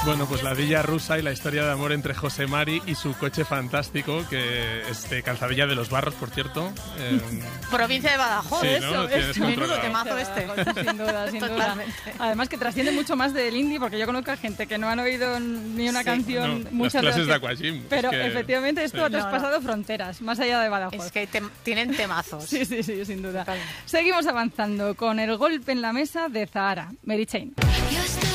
Bueno, pues la Villa Rusa y la historia de amor entre José Mari y su coche fantástico, que es de Calzadilla de los Barros, por cierto. Provincia de Badajoz, sí, eso. ¿no? Es menudo temazo este. Sin duda, sin duda. Además que trasciende mucho más del indie, porque yo conozco a gente que no han oído ni una canción, muchas las clases de Aquagym. Pero efectivamente esto ha traspasado fronteras, más allá de Badajoz. Es que tienen temazos. Sí, sin duda. Seguimos avanzando con el golpe en la mesa de Zahara, Mary Chain.